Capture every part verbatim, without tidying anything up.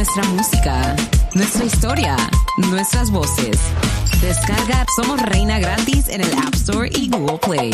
Nuestra música, nuestra historia, nuestras voces. Descarga Somos Reina gratis en el App Store y Google Play.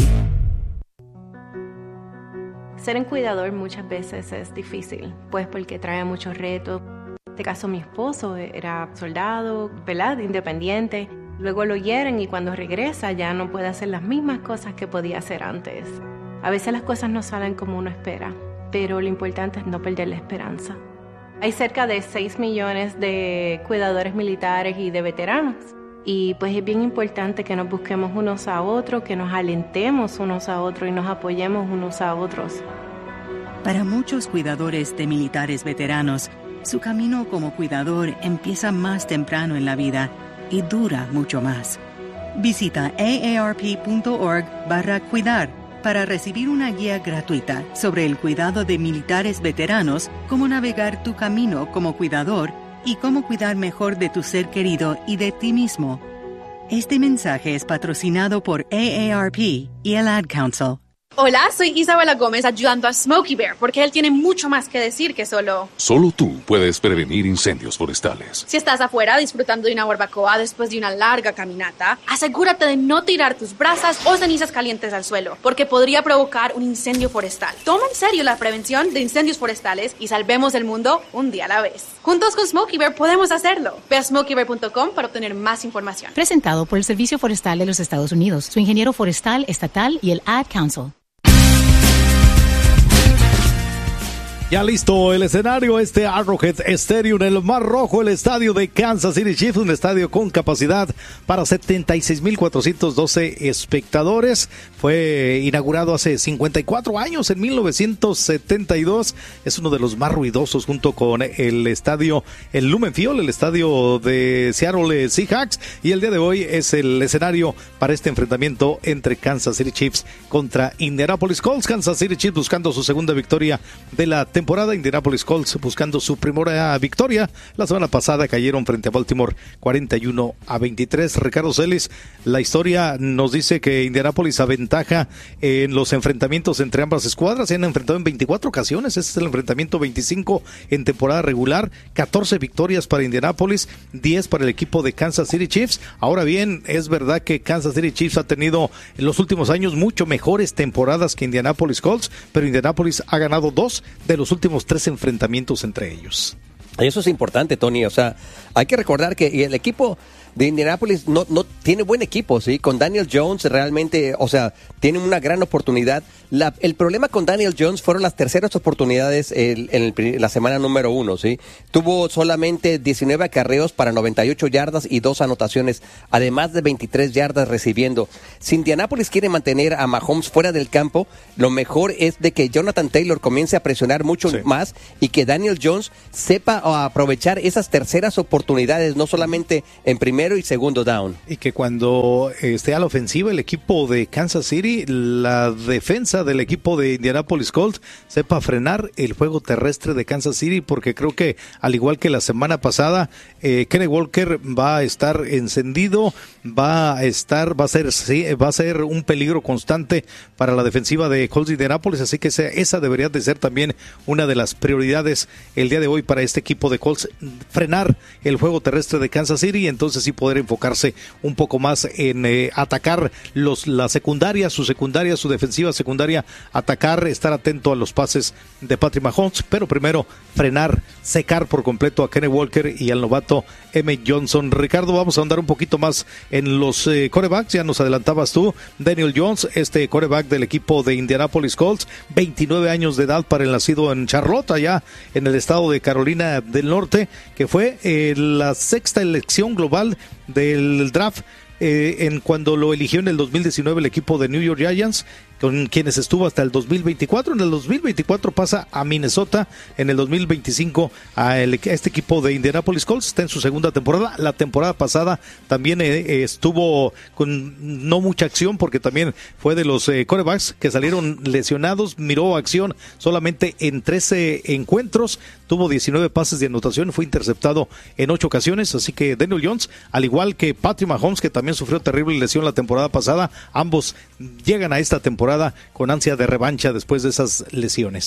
Ser un cuidador muchas veces es difícil, pues porque trae muchos retos. En este caso mi esposo era soldado, ¿verdad? Independiente. Luego lo hieren y cuando regresa ya no puede hacer las mismas cosas que podía hacer antes. A veces las cosas no salen como uno espera, pero lo importante es no perder la esperanza. Hay cerca de seis millones de cuidadores militares y de veteranos. Y pues es bien importante que nos busquemos unos a otros, que nos alentemos unos a otros y nos apoyemos unos a otros. Para muchos cuidadores de militares veteranos, su camino como cuidador empieza más temprano en la vida y dura mucho más. Visita aarp.org barra cuidar para recibir una guía gratuita sobre el cuidado de militares veteranos, cómo navegar tu camino como cuidador y cómo cuidar mejor de tu ser querido y de ti mismo. Este mensaje es patrocinado por A A R P y el Ad Council. Hola, soy Isabela Gómez ayudando a Smokey Bear porque él tiene mucho más que decir que solo... Solo tú puedes prevenir incendios forestales. Si estás afuera disfrutando de una barbacoa después de una larga caminata, asegúrate de no tirar tus brasas o cenizas calientes al suelo porque podría provocar un incendio forestal. Toma en serio la prevención de incendios forestales y salvemos el mundo un día a la vez. Juntos con Smokey Bear podemos hacerlo. Ve a smokey bear punto com para obtener más información. Presentado por el Servicio Forestal de los Estados Unidos, su ingeniero forestal estatal y el Ad Council. Ya listo el escenario, este Arrowhead Stadium, en el Mar Rojo, el estadio de Kansas City Chiefs, un estadio con capacidad para setenta y seis mil cuatrocientos doce espectadores. Fue inaugurado hace cincuenta y cuatro años, en mil novecientos setenta y dos. Es uno de los más ruidosos junto con el estadio, el Lumen Field, el estadio de Seattle Seahawks. Y el día de hoy es el escenario para este enfrentamiento entre Kansas City Chiefs contra Indianapolis Colts. Kansas City Chiefs buscando su segunda victoria de la temporada, Indianapolis Colts buscando su primera victoria. La semana pasada cayeron frente a Baltimore cuarenta y uno a veintitrés. Ricardo Celis, la historia nos dice que Indianapolis aventaja en los enfrentamientos entre ambas escuadras. Se han enfrentado en veinticuatro ocasiones. Este es el enfrentamiento veinticinco en temporada regular. catorce victorias para Indianapolis, diez para el equipo de Kansas City Chiefs. Ahora bien, es verdad que Kansas City Chiefs ha tenido en los últimos años mucho mejores temporadas que Indianapolis Colts, pero Indianapolis ha ganado dos de los últimos tres enfrentamientos entre ellos. Eso es importante, Tony. O sea, hay que recordar que el equipo de Indianapolis no, no tiene buen equipo, ¿sí? Con Daniel Jones realmente, o sea, tiene una gran oportunidad. La, el problema con Daniel Jones fueron las terceras oportunidades el, en el, la semana número uno, ¿sí? Tuvo solamente diecinueve acarreos para noventa y ocho yardas y dos anotaciones, además de veintitrés yardas recibiendo. Si Indianapolis quiere mantener a Mahomes fuera del campo, lo mejor es de que Jonathan Taylor comience a presionar mucho sí. más y que Daniel Jones sepa aprovechar esas terceras oportunidades, no solamente en primero y segundo down. Y que cuando esté a la ofensiva el equipo de Kansas City, la defensa del equipo de Indianapolis Colts sepa frenar el juego terrestre de Kansas City, porque creo que al igual que la semana pasada, eh, Kenny Walker va a estar encendido, va a estar, va a ser, sí, va a ser un peligro constante para la defensiva de Colts de Indianapolis, así que esa, esa debería de ser también una de las prioridades el día de hoy para este equipo de Colts, frenar el juego terrestre de Kansas City y entonces sí poder enfocarse un poco más en eh, atacar los, la secundaria, su secundaria, su defensiva secundaria, atacar, estar atento a los pases de Patrick Mahomes, pero primero frenar, secar por completo a Kenny Walker y al novato Emmett Johnson. Ricardo, vamos a andar un poquito más en los eh, quarterbacks, ya nos adelantabas tú, Daniel Jones, este quarterback del equipo de Indianapolis Colts, veintinueve años de edad para el nacido en Charlotte, allá en el estado de Carolina del Norte, que fue eh, la sexta elección global del draft eh, en cuando lo eligió en el dos mil diecinueve el equipo de New York Giants, con quienes estuvo hasta el dos mil veinticuatro. En el dos mil veinticuatro pasa a Minnesota, en el dos mil veinticinco a, el, a este equipo de Indianapolis Colts, está en su segunda temporada. La temporada pasada también eh, estuvo con no mucha acción, porque también fue de los eh, quarterbacks que salieron lesionados, miró acción solamente en trece encuentros, tuvo diecinueve pases de anotación, fue interceptado en ocho ocasiones, así que Daniel Jones, al igual que Patrick Mahomes, que también sufrió terrible lesión la temporada pasada, ambos llegan a esta temporada con ansia de revancha después de esas lesiones.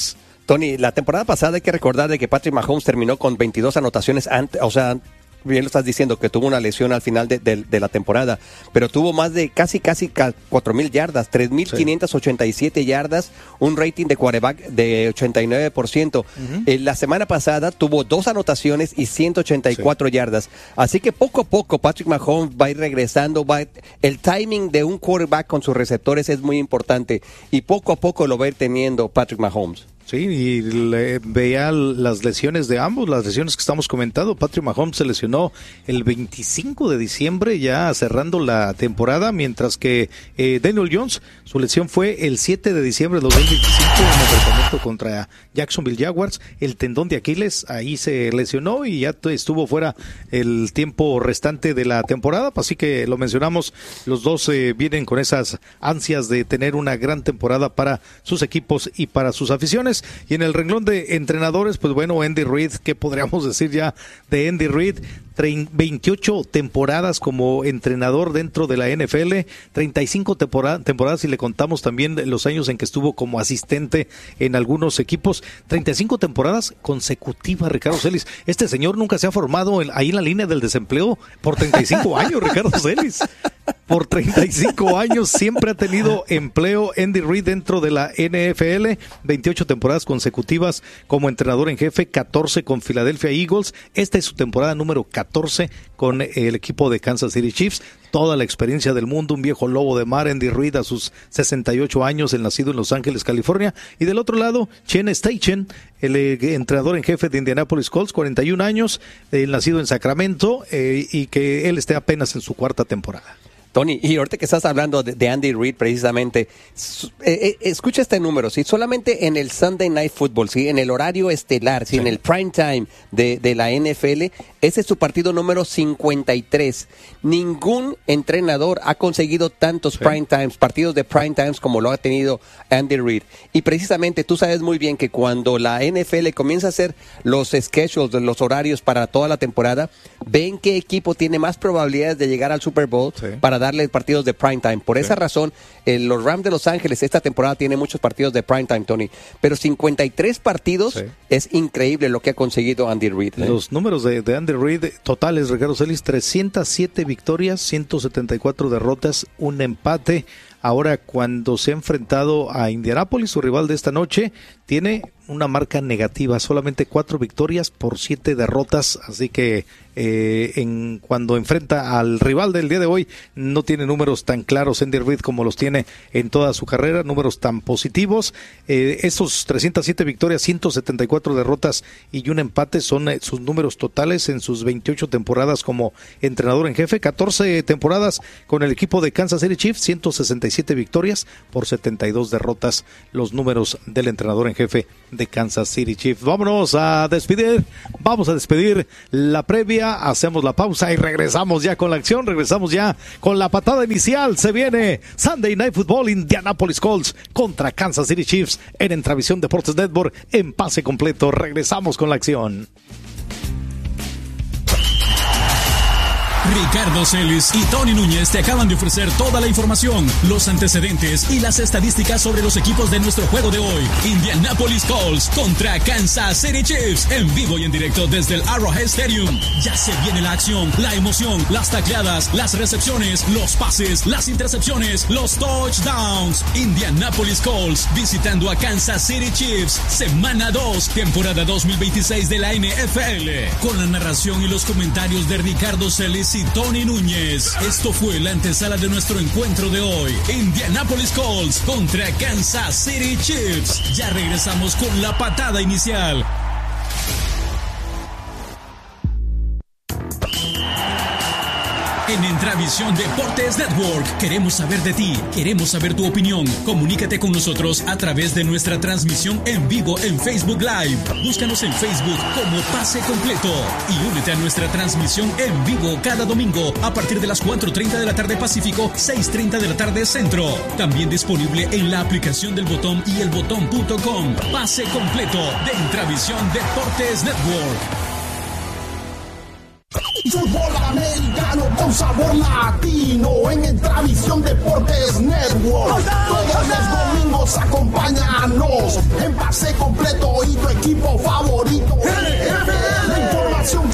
Tony, la temporada pasada hay que recordar de que Patrick Mahomes terminó con veintidós anotaciones antes, o sea, bien lo estás diciendo, que tuvo una lesión al final de, de, de la temporada, pero tuvo más de casi, casi cuatro mil yardas, tres mil quinientas ochenta y siete sí. yardas, un rating de quarterback de ochenta y nueve por ciento. Uh-huh. Eh, la semana pasada tuvo dos anotaciones y ciento ochenta y cuatro sí. yardas. Así que poco a poco Patrick Mahomes va a ir regresando. Va a, el timing de un quarterback con sus receptores es muy importante y poco a poco lo va a ir teniendo Patrick Mahomes. Sí, y le, veía las lesiones de ambos, las lesiones que estamos comentando. Patrick Mahomes se lesionó el veinticinco de diciembre, ya cerrando la temporada, mientras que eh, Daniel Jones, su lesión fue el siete de diciembre de dos mil veinticinco en el enfrentamiento contra Jacksonville Jaguars. El tendón de Aquiles, ahí se lesionó y ya estuvo fuera el tiempo restante de la temporada. Así que lo mencionamos, los dos eh, vienen con esas ansias de tener una gran temporada para sus equipos y para sus aficiones. Y en el renglón de entrenadores, pues bueno, Andy Reid, ¿qué podríamos decir ya de Andy Reid? veintiocho temporadas como entrenador dentro de la N F L, treinta y cinco temporada, temporadas si le contamos también los años en que estuvo como asistente en algunos equipos, treinta y cinco temporadas consecutivas, Ricardo Celis. Este señor nunca se ha formado en, ahí en la línea del desempleo por treinta y cinco años, Ricardo Celis. Por treinta y cinco años siempre ha tenido empleo Andy Reid dentro de la N F L, veintiocho temporadas consecutivas como entrenador en jefe, catorce con Philadelphia Eagles. Esta es su temporada número catorce con el equipo de Kansas City Chiefs. Toda la experiencia del mundo, un viejo lobo de mar, Andy Reid a sus sesenta y ocho años, el nacido en Los Ángeles, California. Y del otro lado, Chen Steichen, el eh, entrenador en jefe de Indianapolis Colts, cuarenta y un años, el nacido en Sacramento, eh, y que él esté apenas en su cuarta temporada. Tony, y ahorita que estás hablando de, de Andy Reid precisamente, eh, eh, escucha este número, ¿sí? Solamente en el Sunday Night Football, ¿sí? En el horario estelar, ¿sí? Sí. En el prime time de, de la N F L, ese es su partido número cincuenta y tres. Ningún entrenador ha conseguido tantos sí. prime times, partidos de prime times como lo ha tenido Andy Reid. Y precisamente tú sabes muy bien que cuando la N F L comienza a hacer los schedules, los horarios para toda la temporada, ven qué equipo tiene más probabilidades de llegar al Super Bowl sí. para darle partidos de prime time. Por sí. esa razón, eh, los Rams de Los Ángeles esta temporada tienen muchos partidos de prime time, Tony. Pero cincuenta y tres partidos sí. es increíble lo que ha conseguido Andy Reid. ¿eh? Los números de, de Andy Reid totales, Ricardo Celis, trescientas siete victorias, ciento setenta y cuatro derrotas, un empate. Ahora, cuando se ha enfrentado a Indianapolis, su rival de esta noche, tiene una marca negativa, solamente cuatro victorias por siete derrotas, así que eh, en cuando enfrenta al rival del día de hoy, no tiene números tan claros Andy Reid como los tiene en toda su carrera, números tan positivos. Eh, esos trescientas siete victorias, ciento setenta y cuatro derrotas y un empate son eh, sus números totales en sus veintiocho temporadas como entrenador en jefe, catorce temporadas con el equipo de Kansas City Chiefs, ciento sesenta y siete victorias por setenta y dos derrotas, los números del entrenador en jefe de Kansas City Chiefs. Vámonos a despedir, vamos a despedir la previa, hacemos la pausa y regresamos ya con la acción, regresamos ya con la patada inicial. Se viene Sunday Night Football, Indianapolis Colts contra Kansas City Chiefs en Entravisión Deportes Network en pase completo. Regresamos con la acción. Ricardo Celis y Tony Núñez te acaban de ofrecer toda la información, los antecedentes y las estadísticas sobre los equipos de nuestro juego de hoy. Indianapolis Colts contra Kansas City Chiefs, en vivo y en directo desde el Arrowhead Stadium. Ya se viene la acción, la emoción, las tacleadas, las recepciones, los pases, las intercepciones, los touchdowns. Indianapolis Colts visitando a Kansas City Chiefs, semana dos, temporada dos mil veintiséis de la N F L. Con la narración y los comentarios de Ricardo Celis y Tony Núñez. Esto fue la antesala de nuestro encuentro de hoy. Indianapolis Colts contra Kansas City Chiefs. Ya regresamos con la patada inicial. En Entravisión Deportes Network queremos saber de ti, queremos saber tu opinión. Comunícate con nosotros a través de nuestra transmisión en vivo en Facebook Live. Búscanos en Facebook como Pase Completo y únete a nuestra transmisión en vivo cada domingo a partir de las cuatro treinta de la tarde Pacífico, seis treinta de la tarde Centro. También disponible en la aplicación del Botón y el botón punto com. Pase Completo de Entravisión Deportes Network. Fútbol americano con sabor latino en Entravisión Deportes Network. Todos los domingos acompáñanos en pase completo y tu equipo favorito. La información